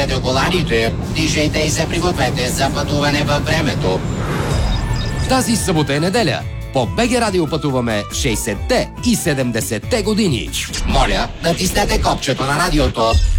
натискайте коланите, дишайте и се пригответе за пътуване във времето. Тази събота е неделя. По БГ Радио пътуваме 60-те и 70-те години. Моля, натиснете копчето на радиото